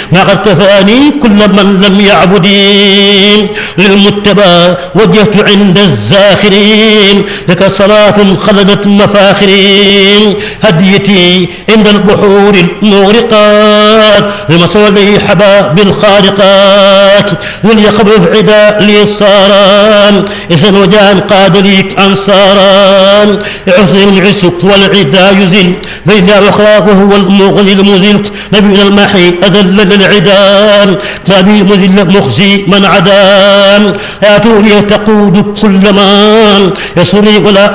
ما قد كفاني كل من لم يعبدي للمتبى وجهت عند الزاخرين لك صلاة خلدت مفاخرين هديتي عند البحور المغرقات لمصولي حباب الخارقات وليقبل عدا لي صاران إذن وجان قاد ليك أنصاران عزل العسك والعدا يزل بين أخلاق وهو المغني المزل نبينا المحي أذل للعدان نبي مذل مخزي من عدان آتوني تقود كل من يسري ولا